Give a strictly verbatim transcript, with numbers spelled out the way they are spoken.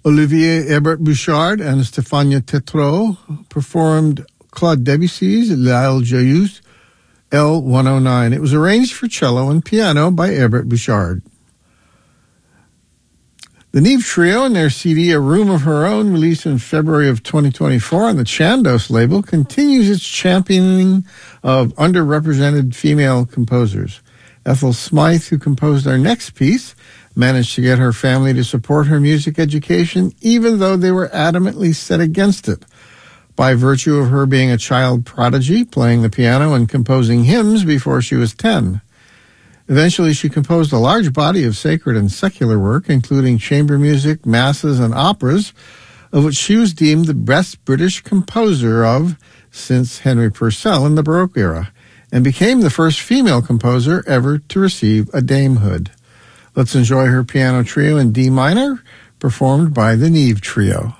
Olivier Herbert Bouchard and Stéphane Tétrault performed Claude Debussy's L'Île Joyeuse, L one oh nine. It was arranged for cello and piano by Herbert Bouchard. The Neve Trio and their C D, A Room of Her Own, released in February of twenty twenty-four on the Chandos label, continues its championing of underrepresented female composers. Ethel Smythe, who composed our next piece, managed to get her family to support her music education, even though they were adamantly set against it. By virtue of her being a child prodigy, playing the piano and composing hymns before she was ten. Eventually, she composed a large body of sacred and secular work, including chamber music, masses, and operas, of which she was deemed the best British composer of since Henry Purcell in the Baroque era, and became the first female composer ever to receive a damehood. Let's enjoy her piano trio in D minor, performed by the Neve Trio.